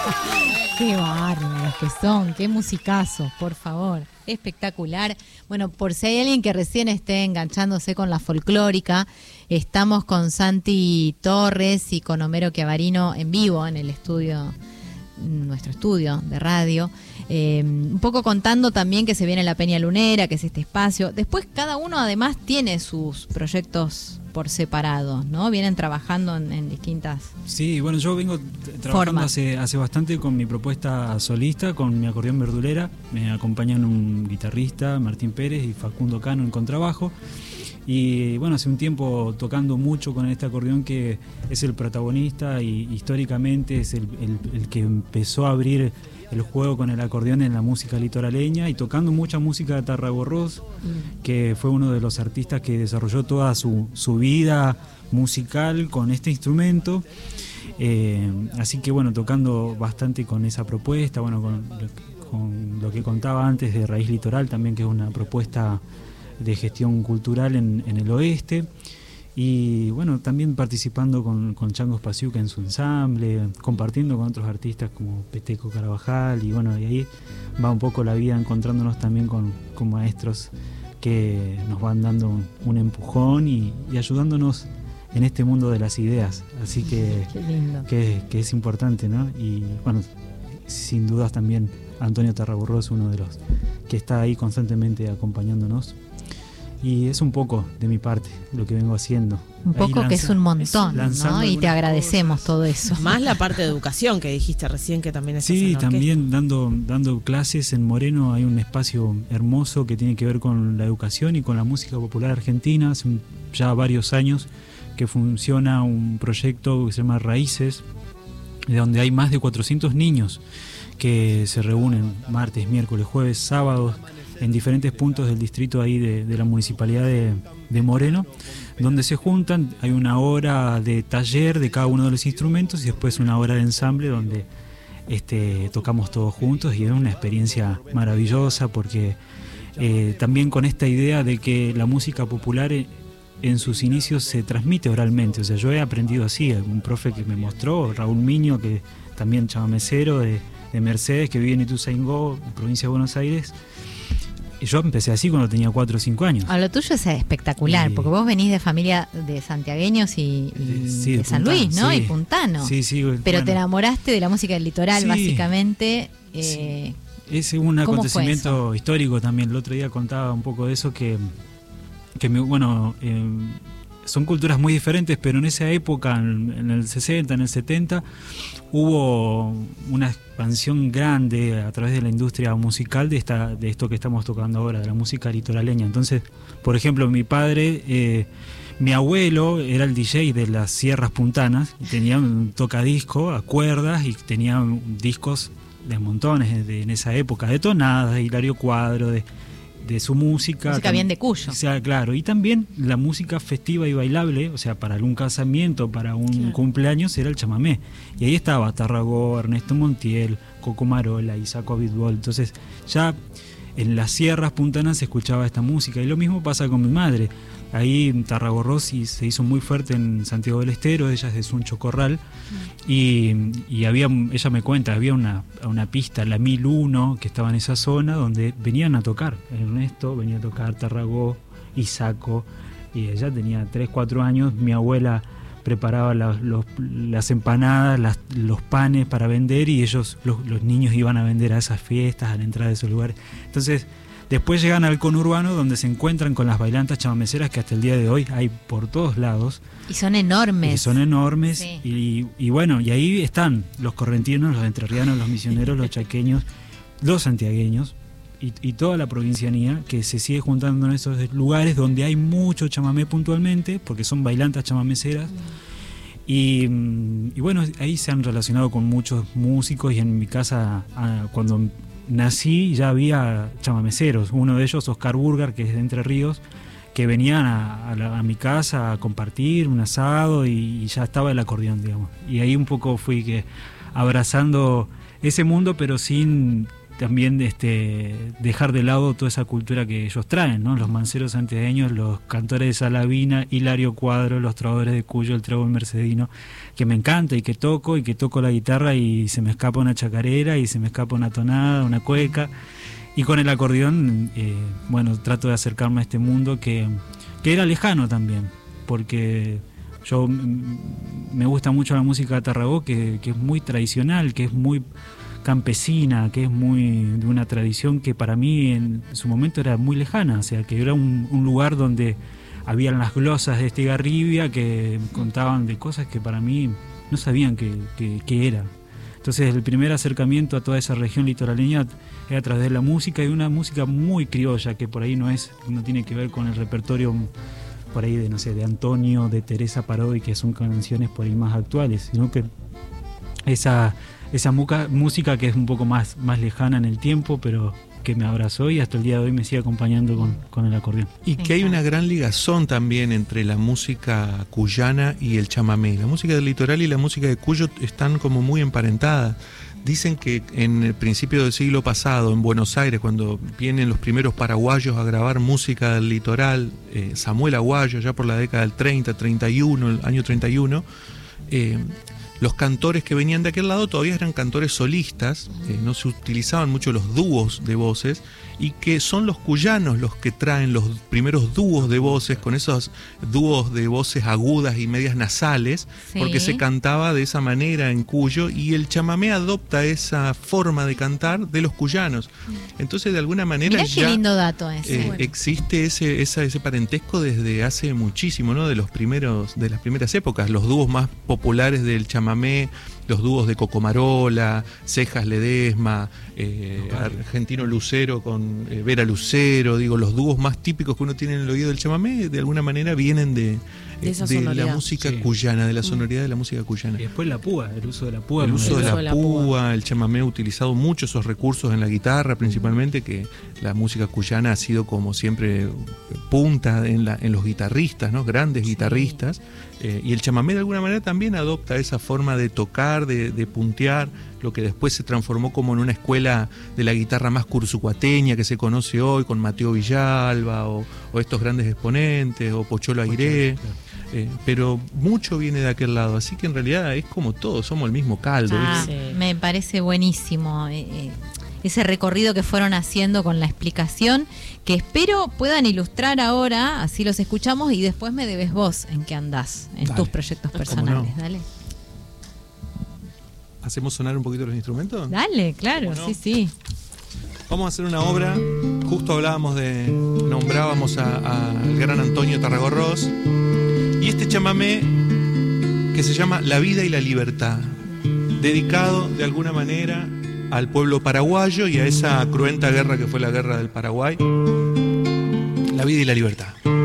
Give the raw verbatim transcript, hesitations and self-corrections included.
Qué bárbaros que son, qué musicazos, por favor. Espectacular. Bueno, por si hay alguien que recién esté enganchándose con la folclórica, estamos con Santi Torres y con Homero Chiavarino en vivo en el estudio, nuestro estudio de radio. Eh, un poco contando también que se viene la Peña Lunera, que es este espacio. Después cada uno además tiene sus proyectos por separado, ¿no? Vienen trabajando en, en distintas Sí, bueno, yo vengo trabajando hace, hace bastante con mi propuesta solista, con mi acordeón verdulera. Me acompañan un guitarrista, Martín Pérez, y Facundo Cano en contrabajo. Y bueno, hace un tiempo tocando mucho con este acordeón que es el protagonista y históricamente es el, el, el que empezó a abrir el juego con el acordeón en la música litoraleña, y tocando mucha música de Tarragorros, mm. que fue uno de los artistas que desarrolló toda su, su vida musical con este instrumento. Eh, así que bueno, tocando bastante con esa propuesta, bueno, con, con lo que contaba antes de Raíz Litoral también, que es una propuesta de gestión cultural en, en el oeste, y bueno, también participando con, con Chango Spasiuca en su ensamble, compartiendo con otros artistas como Peteco Carabajal, y bueno, y ahí va un poco la vida, encontrándonos también con, con maestros que nos van dando un, un empujón y, y ayudándonos en este mundo de las ideas, así que, que, que es importante, ¿no? Y bueno, sin dudas también Antonio Tarragorro es uno de los que está ahí constantemente acompañándonos. Y es un poco de mi parte lo que vengo haciendo. Un poco lanza, que es un montón, es ¿no? Y te agradecemos cosas. Todo eso. Más la parte de educación que dijiste recién, que también es Sí, también dando, dando clases en Moreno. Hay un espacio hermoso que tiene que ver con la educación y con la música popular argentina. Hace un, ya varios años que funciona un proyecto que se llama Raíces, donde hay más de cuatrocientos niños que se reúnen martes, miércoles, jueves, sábados, en diferentes puntos del distrito ahí de, de la municipalidad de, de Moreno, donde se juntan. Hay una hora de taller de cada uno de los instrumentos y después una hora de ensamble donde este, tocamos todos juntos, y es una experiencia maravillosa porque eh, también con esta idea de que la música popular en, en sus inicios se transmite oralmente. O sea, yo he aprendido así, un profe que me mostró, Raúl Miño, que también chamamecero de, de Mercedes, que vive en Ituzaingó, provincia de Buenos Aires. Y yo empecé así cuando tenía cuatro o cinco años. A lo tuyo es espectacular, y, porque vos venís de familia de santiagueños y, y sí, de, de San Puntano, Luis, ¿no? Sí. Y puntano. Sí, sí. Pero bueno. te enamoraste de la música del litoral, sí, básicamente. Eh, sí. Es un acontecimiento histórico también. El otro día contaba un poco de eso, que, que me, bueno, eh, son culturas muy diferentes, pero en esa época, en, en el sesenta, en el setenta, hubo una expansión grande a través de la industria musical de esta de esto que estamos tocando ahora, de la música litoraleña. Entonces, por ejemplo, mi padre, eh, mi abuelo era el D J de las Sierras Puntanas, y tenía un tocadisco a cuerdas y tenía discos de montones de, en esa época, de tonadas, de Hilario Cuadro, de de su música. Música bien de Cuyo. O sea, claro, y también la música festiva y bailable, o sea, para algún casamiento, para un claro. cumpleaños, era el chamamé. Y ahí estaba Tarragó, Ernesto Montiel, Coco Marola, Isaco Abitbol. Entonces, ya en las Sierras Puntanas se escuchaba esta música. Y lo mismo pasa con mi madre. Ahí Tarragorrosi se hizo muy fuerte en Santiago del Estero, ella es de Suncho Corral, mm. y, y había, ella me cuenta, había una, una pista, la mil uno, que estaba en esa zona, donde venían a tocar. Ernesto venía a tocar, Tarragó, Isaco, y ella tenía tres, cuatro años. Mi abuela preparaba la, los, las empanadas, las, los panes para vender, y ellos, los, los niños, iban a vender a esas fiestas, a la entrada de esos lugares. Entonces, después llegan al conurbano, donde se encuentran con las bailantas chamameceras que hasta el día de hoy hay por todos lados. Y son enormes. Y son enormes. Sí. Y, y bueno, y ahí están los correntinos, los entrerrianos, los misioneros, los chaqueños, los santiagueños y, y toda la provincianía que se sigue juntando en esos lugares donde hay mucho chamamé puntualmente, porque son bailantas chamameceras. Mm. Y, y bueno, ahí se han relacionado con muchos músicos, y en mi casa, cuando nací, ya había chamameceros. Uno de ellos, Oscar Burgar, que es de Entre Ríos, que venían a, a, la, a mi casa a compartir un asado, y, y ya estaba el acordeón, digamos. Y ahí un poco fui que abrazando ese mundo, pero sin también este, dejar de lado toda esa cultura que ellos traen, ¿no? Los manceros antedeños, los cantores de Salavina, Hilario Cuadro, los trovadores de Cuyo, el trébol mercedino, que me encanta y que toco, y que toco la guitarra y se me escapa una chacarera y se me escapa una tonada, una cueca. Y con el acordeón, eh, bueno, trato de acercarme a este mundo que, que era lejano también, porque yo me gusta mucho la música de Tarragó, que, que es muy tradicional, que es muy campesina, que es muy de una tradición que para mí en su momento era muy lejana, o sea, que era un, un lugar donde habían las glosas de Estigarribia que contaban de cosas que para mí no sabían que, que, que era. Entonces el primer acercamiento a toda esa región litoraleña es a través de la música, y una música muy criolla, que por ahí no es, no tiene que ver con el repertorio por ahí de, no sé, de Antonio, de Teresa Parodi, que son canciones por ahí más actuales, sino que esa esa muca, música que es un poco más, más lejana en el tiempo, pero que me abrazó y hasta el día de hoy me sigue acompañando con, con el acordeón. Y que hay una gran ligazón también entre la música cuyana y el chamamé. La música del litoral y la música de Cuyo están como muy emparentadas. Dicen que en el principio del siglo pasado, en Buenos Aires, cuando vienen los primeros paraguayos a grabar música del litoral, eh, Samuel Aguayo, ya por la década del treinta, treinta y uno, el año treinta y uno, eh, los cantores que venían de aquel lado todavía eran cantores solistas, eh, no se utilizaban mucho los dúos de voces, y que son los cuyanos los que traen los primeros dúos de voces, con esos dúos de voces agudas y medias nasales, sí, porque se cantaba de esa manera en Cuyo, y el chamamé adopta esa forma de cantar de los cuyanos. Entonces, de alguna manera, mirá ya qué lindo dato ese. Eh, Bueno. existe ese, esa, ese parentesco desde hace muchísimo, ¿no? De los primeros, de las primeras épocas. Los dúos más populares del chamamé, los dúos de Cocomarola, Cejas Ledesma, eh, Argentino Lucero con eh, Vera Lucero, digo, los dúos más típicos que uno tiene en el oído del chamamé, de alguna manera vienen de, de, esa de la música sí. cuyana, de la sonoridad de la música cuyana. Y después la púa, el uso de la púa. El uso, de, uso la de la púa, púa, el chamamé ha utilizado mucho esos recursos en la guitarra, principalmente, que la música cuyana ha sido como siempre punta en, la, en los guitarristas, ¿no? Grandes sí. guitarristas. Eh, y el chamamé de alguna manera también adopta esa forma de tocar, de, de puntear, lo que después se transformó como en una escuela de la guitarra más cursucuateña que se conoce hoy, con Mateo Villalba o, o estos grandes exponentes, o Pocholo Airé. Eh, pero mucho viene de aquel lado, así que en realidad es como todo, somos el mismo caldo. Ah, sí. Me parece buenísimo eh, eh, ese recorrido que fueron haciendo con la explicación, que espero puedan ilustrar ahora, así los escuchamos, y después me debes vos en qué andás, en Dale. tus proyectos personales. No? Dale. ¿Hacemos sonar un poquito los instrumentos? Dale, claro, no? sí, sí. Vamos a hacer una obra, justo hablábamos de, nombrábamos al gran Antonio Tarragorros, y este chamamé que se llama La vida y la libertad, dedicado de alguna manera al pueblo paraguayo y a esa cruenta guerra que fue la guerra del Paraguay. La vida y la libertad.